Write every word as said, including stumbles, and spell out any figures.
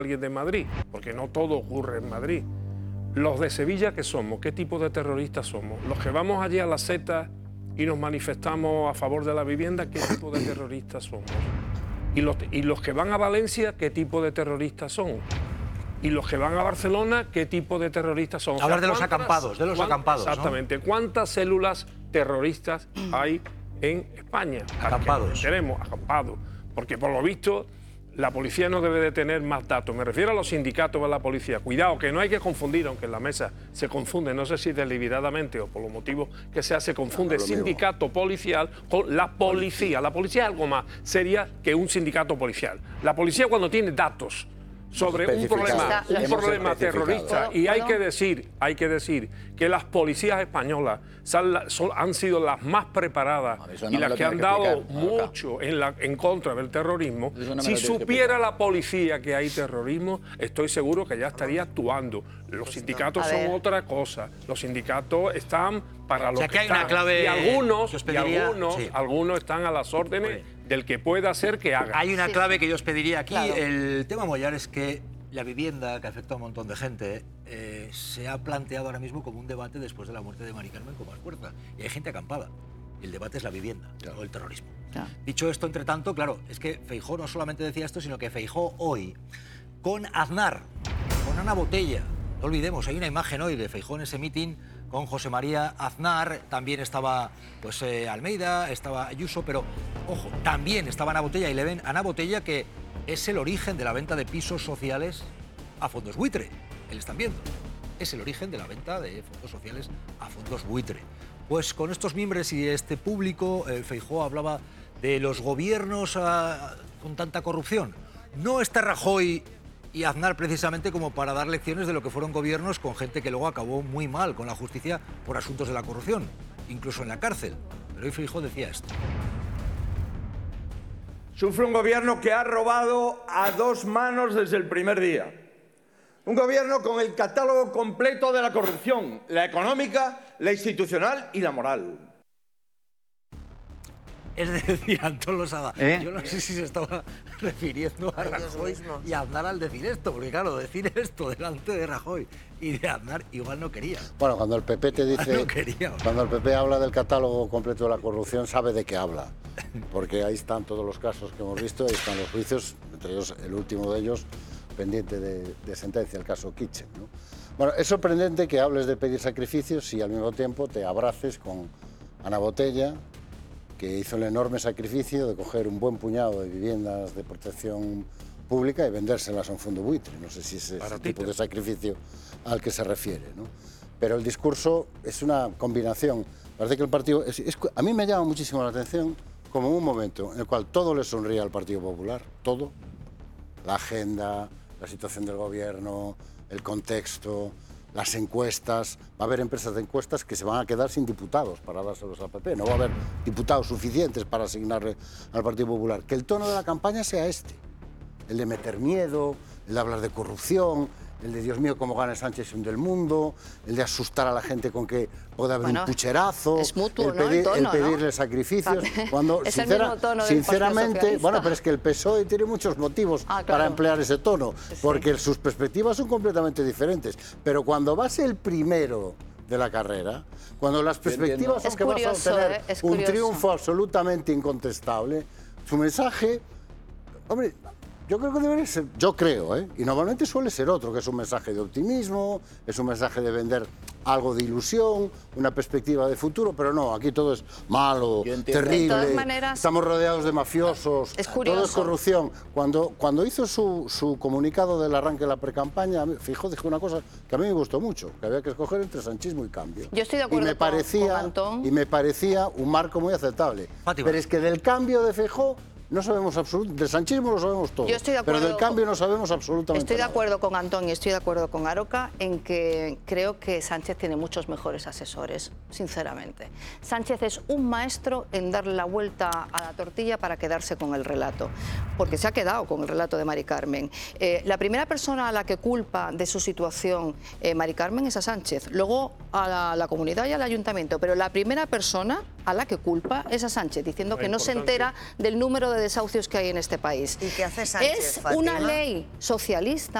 alguien de Madrid, porque no todo ocurre en Madrid. Los de Sevilla, ¿qué somos? ¿Qué tipo de terroristas somos? Los que vamos allí a la Z y nos manifestamos a favor de la vivienda, ¿qué tipo de terroristas somos? Y los, y los que van a Valencia, ¿qué tipo de terroristas son? Y los que van a Barcelona, ¿qué tipo de terroristas son? O sea, hablar de los acampados, de los acampados, exactamente, ¿no? ¿Cuántas células terroristas hay en España? Acampados. Tenemos acampados, porque por lo visto la policía no debe de tener más datos. Me refiero a los sindicatos de la policía. Cuidado, que no hay que confundir, aunque en la mesa se confunde, no sé si deliberadamente o por los motivos que sea, se confunde no, sindicato policial con la policía. La policía es algo más seria que un sindicato policial. La policía cuando tiene datos sobre un problema, un problema terrorista, y hay que decir, hay que decir que las policías españolas son, son, han sido las más preparadas no, no y las que han que dado explicar. mucho en, la, en contra del terrorismo. No si supiera la policía que hay terrorismo, estoy seguro que ya estaría actuando. Los sindicatos son otra cosa. Los sindicatos están para lo o sea, que, que hay están. Una clave y algunos, pediría, y algunos, sí. algunos están a las órdenes del que pueda hacer que haga. Hay una sí, clave sí. que yo os pediría aquí. Claro. El tema Mollar es que la vivienda, que afecta a un montón de gente, eh, se ha planteado ahora mismo como un debate después de la muerte de Mari Carmen con más fuerza. Y hay gente acampada. Y el debate es la vivienda, claro. no el terrorismo. Claro. Dicho esto, entre tanto, claro, es que Feijóo no solamente decía esto, sino que Feijóo hoy, con Aznar, con Ana Botella, no olvidemos, hay una imagen hoy de Feijóo en ese mitin con José María Aznar, también estaba pues, eh, Almeida, estaba Ayuso, pero, ojo, también estaba Ana Botella, y le ven a Ana Botella que es el origen de la venta de pisos sociales a fondos buitre. Él están viendo. Es el origen de la venta de fondos sociales a fondos buitre. Pues con estos miembros y este público, eh, Feijóo hablaba de los gobiernos a, con tanta corrupción. No está Rajoy y Aznar precisamente como para dar lecciones de lo que fueron gobiernos con gente que luego acabó muy mal con la justicia por asuntos de la corrupción, incluso en la cárcel. Pero hoy Feijóo decía esto. Sufre un gobierno que ha robado a dos manos desde el primer día. Un gobierno con el catálogo completo de la corrupción, la económica, la institucional y la moral. Es decir, Antón Losada, ¿Eh? yo no sé si se estaba refiriendo a Rajoy y a Aznar al decir esto, porque claro, decir esto delante de Rajoy y de Aznar igual no quería. Bueno, cuando el P P te dice, no quería, cuando el P P habla del catálogo completo de la corrupción, sabe de qué habla, porque ahí están todos los casos que hemos visto, ahí están los juicios, entre ellos el último de ellos pendiente de, de sentencia, el caso Kitchen, ¿no? Bueno, es sorprendente que hables de pedir sacrificios y al mismo tiempo te abraces con Ana Botella, que hizo el enorme sacrificio de coger un buen puñado de viviendas de protección pública y vendérselas a un fondo buitre. No sé si es ese tipo de sacrificio al que se refiere, ¿no? Pero el discurso es una combinación. Parece que el partido... Es, es, a mí me llama muchísimo la atención como en un momento en el cual todo le sonría al Partido Popular, todo, la agenda, la situación del gobierno, el contexto, las encuestas. Va a haber empresas de encuestas que se van a quedar sin diputados para dárselos al P P. No va a haber diputados suficientes para asignarle al Partido Popular. Que el tono de la campaña sea este, el de meter miedo, el de hablar de corrupción, el de Dios mío, cómo gana Sánchez un del mundo, el de asustar a la gente con que puede haber bueno, un pucherazo, es mutuo, el, pedir, ¿no? el, tono, el pedirle ¿no? sacrificios. Cuando, es sincera, el mismo tono sinceramente, bueno, pero es que el P S O E tiene muchos motivos ah, claro. para emplear ese tono, sí. porque sus perspectivas son completamente diferentes. Pero cuando vas el primero de la carrera, cuando las perspectivas son que curioso, vas a obtener ¿eh? un triunfo absolutamente incontestable, su mensaje, hombre, yo creo que debería ser, yo creo, ¿eh? y normalmente suele ser otro, que es un mensaje de optimismo, es un mensaje de vender algo de ilusión, una perspectiva de futuro, pero no, aquí todo es malo, terrible, maneras, estamos rodeados de mafiosos, es todo es corrupción. Cuando, cuando hizo su, su comunicado del arranque de la precampaña, Feijóo dijo una cosa que a mí me gustó mucho, que había que escoger entre sanchismo y cambio. Yo estoy de acuerdo y me con, parecía, con Antón. Y me parecía un marco muy aceptable. Fátima. Pero es que del cambio de Feijóo no sabemos absolutamente, del sanchismo lo sabemos todo, Yo estoy de acuerdo, pero del cambio no sabemos absolutamente Estoy de nada. acuerdo con Antón y estoy de acuerdo con Aroca en que creo que Sánchez tiene muchos mejores asesores, sinceramente. Sánchez es un maestro en darle la vuelta a la tortilla para quedarse con el relato, porque se ha quedado con el relato de Mari Carmen. Eh, la primera persona a la que culpa de su situación eh, Mari Carmen es a Sánchez, luego a la, la comunidad y al ayuntamiento, pero la primera persona a la que culpa es a Sánchez, diciendo que no se entera del número de de desahucios que hay en este país. ¿Y qué hace Sánchez, Es Fátima? una ley socialista